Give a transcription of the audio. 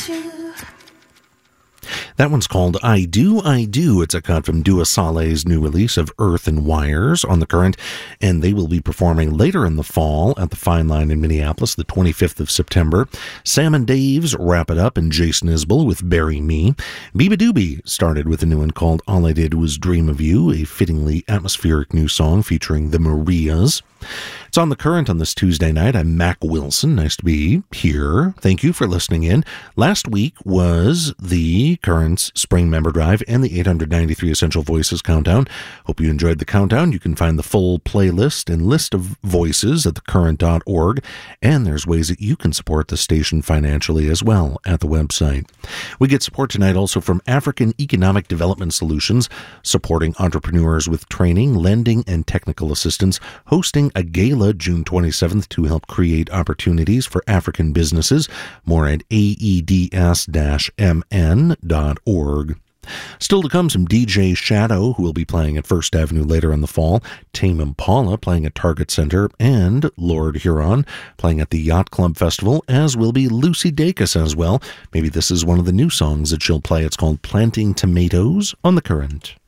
That one's called I Do, I Do. It's a cut from Dua Saleh's new release of Earth and Wires on The Current, and they will be performing later in the fall at the Fine Line in Minneapolis, the 25th of September. Sam and Dave's Wrap It Up and Jason Isbell with Bury Me. Biba Doobie started with a new one called All I Did Was Dream of You, a fittingly atmospheric new song featuring the Marias. It's on The Current on this Tuesday night. I'm Mac Wilson. Nice to be here. Thank you for listening in. Last week was the Current's Spring Member Drive and the 893 Essential Voices Countdown. Hope you enjoyed the countdown. You can find the full playlist and list of voices at thecurrent.org, and there's ways that you can support the station financially as well at the website. We get support tonight also from African Economic Development Solutions, supporting entrepreneurs with training, lending, and technical assistance, hosting a gala June 27th to help create opportunities for African businesses. More at aeds-mn.org. Still to come, some DJ Shadow, who will be playing at First Avenue later in the fall, Tame Impala playing at Target Center, and Lord Huron playing at the Yacht Club Festival, as will be Lucy Dacus as well. Maybe this is one of the new songs that she'll play. It's called Planting Tomatoes on The Current.